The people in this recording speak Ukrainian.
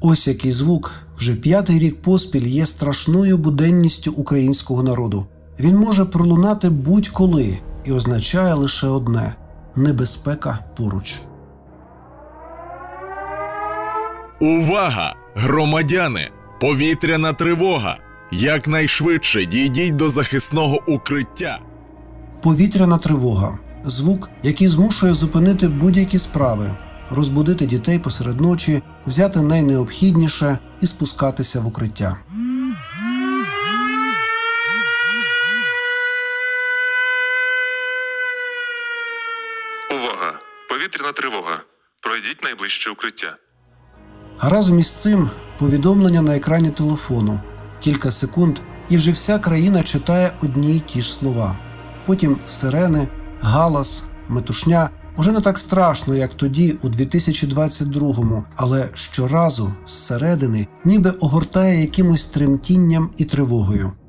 Ось який звук вже 5-й рік поспіль є страшною буденністю українського народу. Він може пролунати будь-коли і означає лише одне – небезпека поруч. Увага! Громадяни! Повітряна тривога! Якнайшвидше дійдіть до захисного укриття! Повітряна тривога – звук, який змушує зупинити будь-які справи, розбудити дітей посеред ночі, взяти найнеобхідніше і спускатися в укриття. Увага! Повітряна тривога. Пройдіть найближче укриття. А разом із цим повідомлення на екрані телефону. Кілька секунд, і вже вся країна читає одні й ті ж слова. Потім сирени, галас, метушня. Уже не так страшно, як тоді, у 2022-му, але щоразу зсередини ніби огортає якимось тремтінням і тривогою.